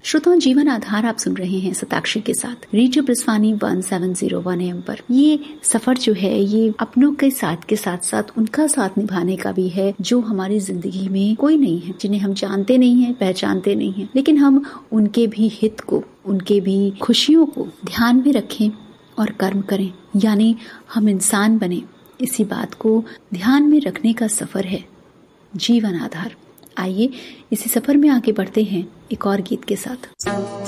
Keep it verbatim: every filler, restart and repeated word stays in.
श्रोताओं, जीवन आधार आप सुन रहे हैं सताक्षी के साथ radio ब्रिस्वानी one seven zero one M पर। ये सफर जो है ये अपनों के साथ के साथ साथ उनका साथ निभाने का भी है जो हमारी जिंदगी में कोई नहीं है, जिन्हें हम जानते नहीं है, पहचानते नहीं है, लेकिन हम उनके भी हित को, उनके भी खुशियों को ध्यान में रखें और कर्म करें, यानी हम इंसान बने। इसी बात को ध्यान में रखने का सफर है जीवन आधार। आइए इसी सफर में आगे बढ़ते हैं एक और गीत के साथ।